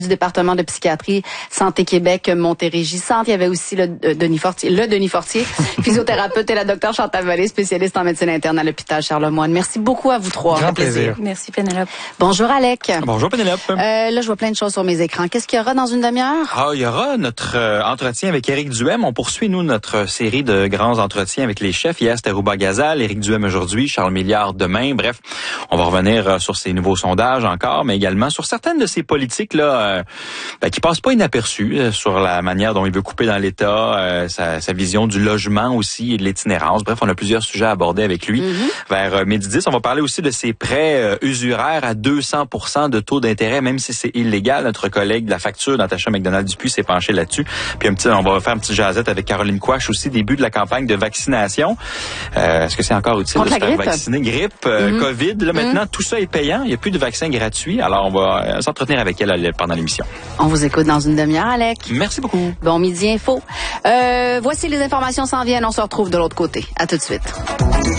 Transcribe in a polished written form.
du département de psychiatrie Santé Québec Montérégie Centre. Il y avait aussi le Denis Fortier, physiothérapeute, et la docteure Chantal Vallée, spécialiste en médecine interne à l'hôpital Charlemagne. Merci beaucoup à vous trois. Grand plaisir. Merci Pénélope. Bonjour Alec. Bonjour Pénélope. Là, je vois plein de choses sur mes écrans. Qu'est-ce qu'il y aura dans une demi-heure? Il y aura notre entretien avec Éric Duhem. On poursuit, nous, notre série de grands entretiens avec les chefs. Hier, c'était Rouba Gazal, Éric Duhem aujourd'hui, Charles Milliard demain. Bref, on va revenir sur ces nouveaux sondages encore, mais également sur certaines de ces politiques là qui passent pas inaperçues, sur la manière dont il veut couper dans l'État, sa vision du logement aussi et de l'itinérance. Bref, on a plusieurs sujets à aborder avec lui. Vers midi 10, on va parler aussi de ces prêts usuraires à 200% de taux d'intérêt, même si c'est illégal. Notre collègue de la facture, Natacha McDonald-Dupuis, s'est penché là-dessus. Puis on va faire un petit jasette avec Caroline Quach aussi, début de la campagne de vaccination. Est-ce que c'est encore utile de se faire vacciner? Grippe, COVID, là maintenant, tout ça est payant. Il n'y a plus de vaccin gratuit. Alors, on va s'entretenir avec elle pendant l'émission. On vous écoute dans une demi-heure, Alec. Merci beaucoup. Bon midi info. Voici les informations s'en viennent. On se retrouve de l'autre côté. À tout de suite.